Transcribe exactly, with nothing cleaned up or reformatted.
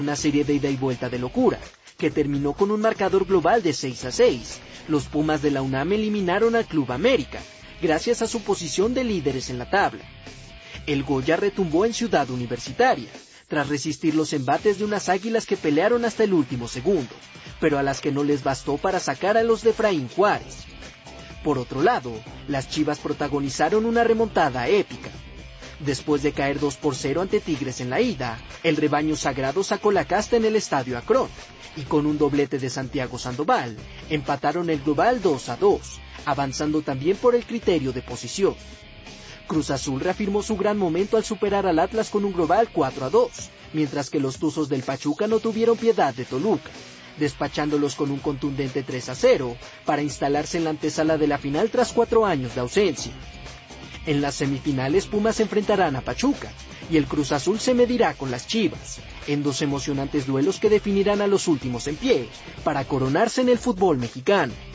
Una serie de ida y vuelta de locura, que terminó con un marcador global de seis a seis. Los Pumas de la UNAM eliminaron al Club América, gracias a su posición de líderes en la tabla. El Goya retumbó en Ciudad Universitaria, tras resistir los embates de unas águilas que pelearon hasta el último segundo, pero a las que no les bastó para sacar a los de Efraín Juárez. Por otro lado, las Chivas protagonizaron una remontada épica. Después de caer dos por cero ante Tigres en la ida, el rebaño sagrado sacó la casta en el Estadio Akron, y con un doblete de Santiago Sandoval, empataron el global dos a dos, avanzando también por el criterio de posición. Cruz Azul reafirmó su gran momento al superar al Atlas con un global cuatro a dos, mientras que los Tuzos del Pachuca no tuvieron piedad de Toluca, despachándolos con un contundente tres a cero para instalarse en la antesala de la final tras cuatro años de ausencia. En las semifinales, Pumas se enfrentarán a Pachuca y el Cruz Azul se medirá con las Chivas, en dos emocionantes duelos que definirán a los últimos en pie para coronarse en el fútbol mexicano.